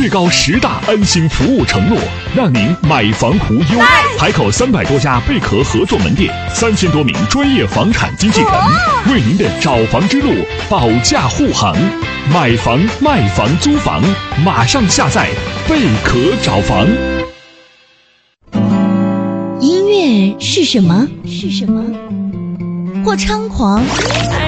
最高10大安心服务承诺，让您买房无忧。海口300多家贝壳合作门店，3000多名专业房产经纪人，为您的找房之路保驾护航。买房、卖房、租房，马上下载贝壳找房。 音乐是什么？或猖狂，